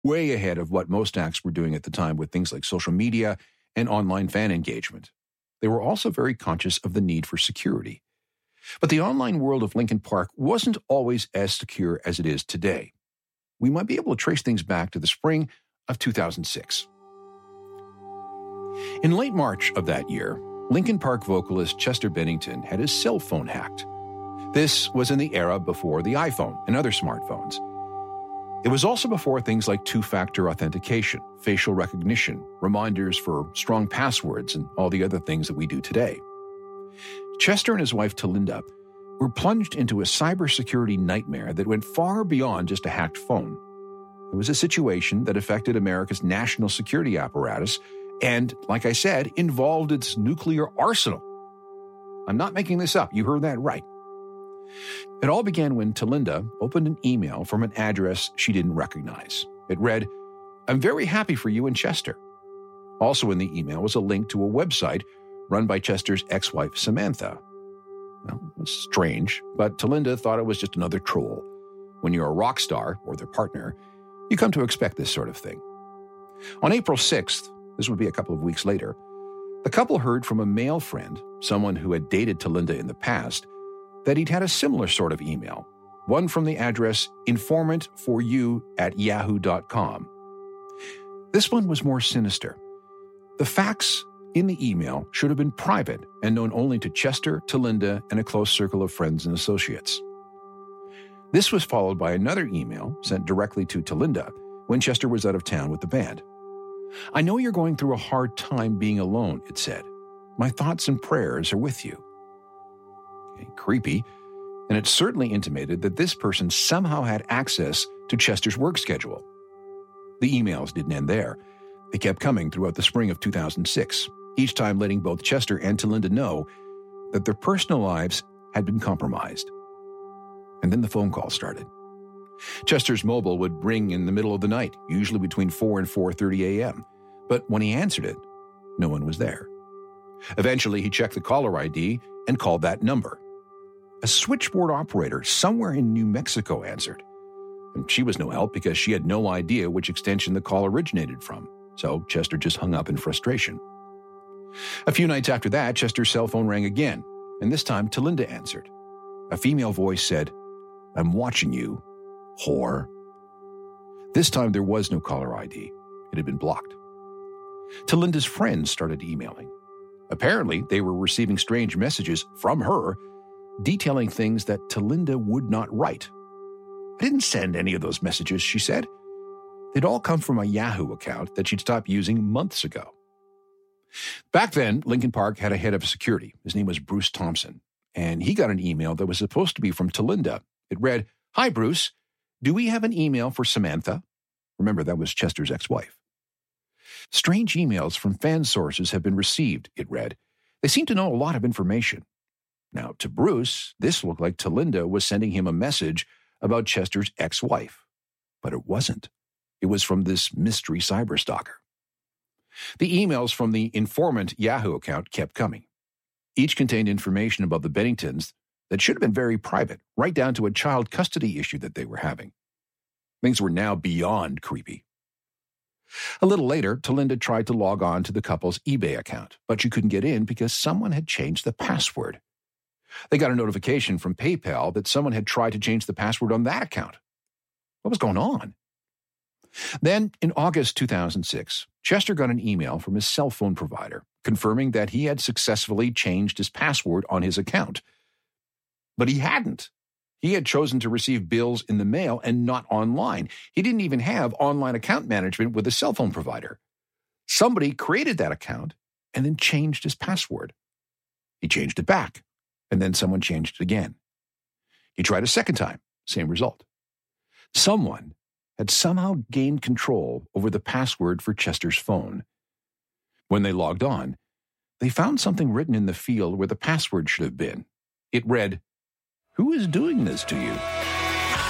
way ahead of what most acts were doing at the time with things like social media and online fan engagement. They were also very conscious of the need for security. But the online world of Linkin Park wasn't always as secure as it is today. We might be able to trace things back to the spring of 2006. In late March of that year, Linkin Park vocalist Chester Bennington had his cell phone hacked. This was in the era before the iPhone and other smartphones. It was also before things like two-factor authentication, facial recognition, reminders for strong passwords, and all the other things that we do today. Chester and his wife Talinda were plunged into a cybersecurity nightmare that went far beyond just a hacked phone. It was a situation that affected America's national security apparatus and, like I said, involved its nuclear arsenal. I'm not making this up. You heard that right. It all began when Talinda opened an email from an address she didn't recognize. It read, "I'm very happy for you and Chester." Also in the email was a link to a website run by Chester's ex-wife, Samantha. Well, it was strange, but Talinda thought it was just another troll. When you're a rock star, or their partner, you come to expect this sort of thing. On April 6th, this would be a couple of weeks later, the couple heard from a male friend, someone who had dated Talinda in the past, that he'd had a similar sort of email, one from the address informantforyou@yahoo.com. This one was more sinister. The facts in the email should have been private and known only to Chester, Talinda, and a close circle of friends and associates. This was followed by another email sent directly to Talinda when Chester was out of town with the band. "I know you're going through a hard time being alone," it said. "My thoughts and prayers are with you." Okay, creepy, and it certainly intimated that this person somehow had access to Chester's work schedule. The emails didn't end there. They kept coming throughout the spring of 2006, each time letting both Chester and Talinda know that their personal lives had been compromised. And then the phone call started. Chester's mobile would ring in the middle of the night, usually between 4 and 4:30 a.m. But when he answered it, no one was there. Eventually, he checked the caller ID and called that number. A switchboard operator somewhere in New Mexico answered. And she was no help because she had no idea which extension the call originated from. So Chester just hung up in frustration. A few nights after that, Chester's cell phone rang again, and this time Talinda answered. A female voice said, "I'm watching you, whore." This time there was no caller ID. It had been blocked. Talinda's friends started emailing. Apparently, they were receiving strange messages from her detailing things that Talinda would not write. "I didn't send any of those messages," she said. They'd all come from a Yahoo account that she'd stopped using months ago. Back then, Linkin Park had a head of security. His name was Bruce Thompson, and he got an email that was supposed to be from Talinda. It read, "Hi, Bruce. Do we have an email for Samantha?" Remember, that was Chester's ex-wife. "Strange emails from fan sources have been received," it read. "They seem to know a lot of information." Now, to Bruce, this looked like Talinda was sending him a message about Chester's ex-wife. But it wasn't. It was from this mystery cyberstalker. The emails from the informant Yahoo account kept coming. Each contained information about the Benningtons that should have been very private, right down to a child custody issue that they were having. Things were now beyond creepy. A little later, Talinda tried to log on to the couple's eBay account, but she couldn't get in because someone had changed the password. They got a notification from PayPal that someone had tried to change the password on that account. What was going on? Then, in August 2006, Chester got an email from his cell phone provider confirming that he had successfully changed his password on his account. But he hadn't. He had chosen to receive bills in the mail and not online. He didn't even have online account management with a cell phone provider. Somebody created that account and then changed his password. He changed it back, and then someone changed it again. He tried a second time, same result. Someone had somehow gained control over the password for Chester's phone. When they logged on, they found something written in the field where the password should have been. It read, "Who is doing this to you?"